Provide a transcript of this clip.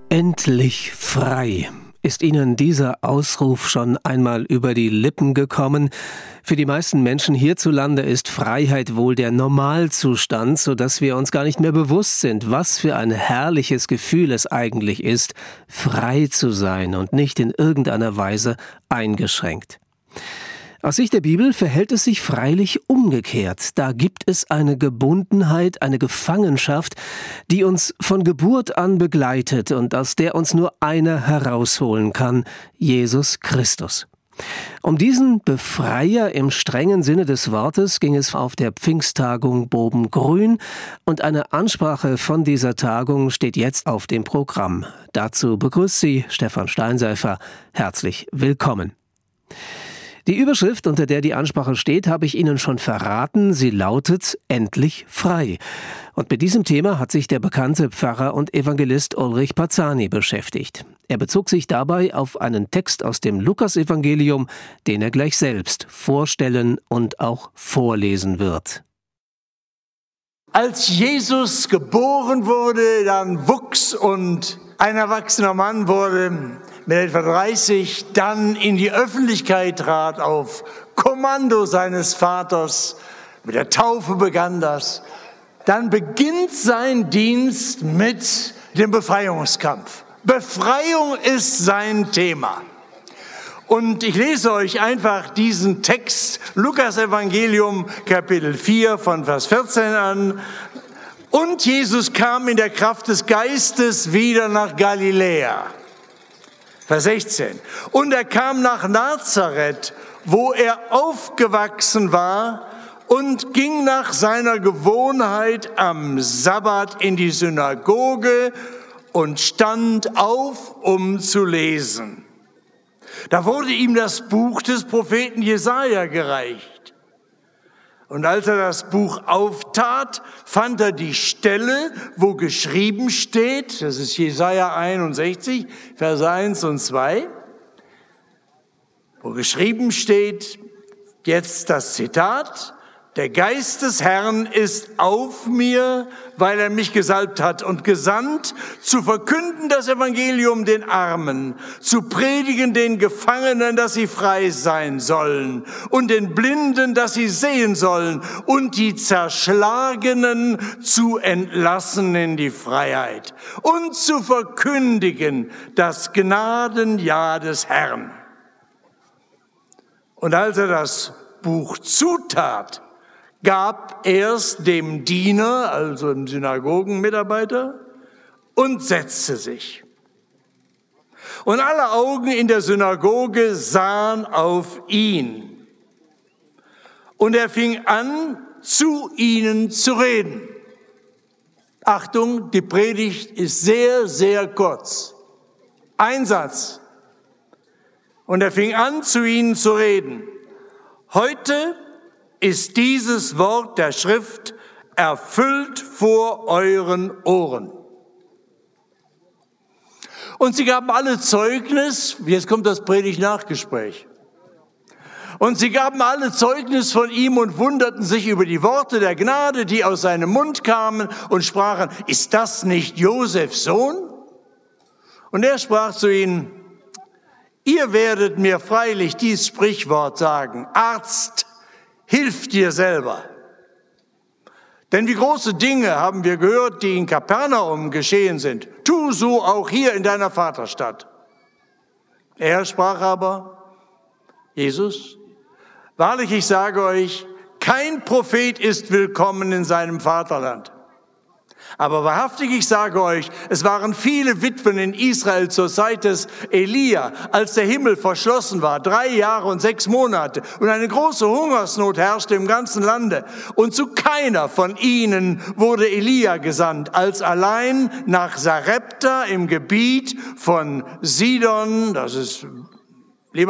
Endlich frei. Ist Ihnen dieser Ausruf schon einmal über die Lippen gekommen? Für die meisten Menschen hierzulande ist Freiheit wohl der Normalzustand, sodass wir uns gar nicht mehr bewusst sind, was für ein herrliches Gefühl es eigentlich ist, frei zu sein und nicht in irgendeiner Weise eingeschränkt. Aus Sicht der Bibel verhält es sich freilich umgekehrt. Da gibt es eine Gebundenheit, eine Gefangenschaft, die uns von Geburt an begleitet und aus der uns nur einer herausholen kann: Jesus Christus. Um diesen Befreier im strengen Sinne des Wortes ging es auf der Pfingsttagung Bobengrün, und eine Ansprache von dieser Tagung steht jetzt auf dem Programm. Dazu begrüßt Sie Stefan Steinseifer. Herzlich willkommen. Die Überschrift, unter der die Ansprache steht, habe ich Ihnen schon verraten. Sie lautet »Endlich frei«. Und mit diesem Thema hat sich der bekannte Pfarrer und Evangelist Ulrich Parzani beschäftigt. Er bezog sich dabei auf einen Text aus dem Lukasevangelium, den er gleich selbst vorstellen und auch vorlesen wird. Als Jesus geboren wurde, dann wuchs und ein erwachsener Mann wurde, mit etwa 30, dann in die Öffentlichkeit trat, auf Kommando seines Vaters. Mit der Taufe begann das. Dann beginnt sein Dienst mit dem Befreiungskampf. Befreiung ist sein Thema. Und ich lese euch einfach diesen Text, Lukasevangelium, Kapitel 4, von Vers 14 an. Und Jesus kam in der Kraft des Geistes wieder nach Galiläa. Vers 16. Und er kam nach Nazareth, wo er aufgewachsen war, und ging nach seiner Gewohnheit am Sabbat in die Synagoge und stand auf, um zu lesen. Da wurde ihm das Buch des Propheten Jesaja gereicht. Und als er das Buch auftat, fand er die Stelle, wo geschrieben steht, das ist Jesaja 61, Vers 1 und 2, wo geschrieben steht, jetzt das Zitat: Der Geist des Herrn ist auf mir, weil er mich gesalbt hat und gesandt, zu verkünden das Evangelium den Armen, zu predigen den Gefangenen, dass sie frei sein sollen, und den Blinden, dass sie sehen sollen, und die Zerschlagenen zu entlassen in die Freiheit, und zu verkündigen das Gnadenjahr des Herrn. Und als er das Buch zutat, gab er's dem Diener, also dem Synagogenmitarbeiter, und setzte sich. Und alle Augen in der Synagoge sahen auf ihn. Und er fing an, zu ihnen zu reden. Achtung, die Predigt ist sehr, sehr kurz. Ein Satz. Und er fing an, zu ihnen zu reden. Heute ist dieses Wort der Schrift erfüllt vor euren Ohren. Und sie gaben alle Zeugnis, jetzt kommt das Predigt-Nachgespräch. Und sie gaben alle Zeugnis von ihm und wunderten sich über die Worte der Gnade, die aus seinem Mund kamen, und sprachen: Ist das nicht Josefs Sohn? Und er sprach zu ihnen: Ihr werdet mir freilich dies Sprichwort sagen: Arzt, hilf dir selber. Denn wie große Dinge haben wir gehört, die in Kapernaum geschehen sind. Tu so auch hier in deiner Vaterstadt. Er sprach aber, Jesus: Wahrlich, ich sage euch, kein Prophet ist willkommen in seinem Vaterland. Aber wahrhaftig, ich sage euch, es waren viele Witwen in Israel zur Zeit des Elia, als der Himmel verschlossen war, 3 Jahre und 6 Monate, und eine große Hungersnot herrschte im ganzen Lande. Und zu keiner von ihnen wurde Elia gesandt, als allein nach Sarepta im Gebiet von Sidon, das ist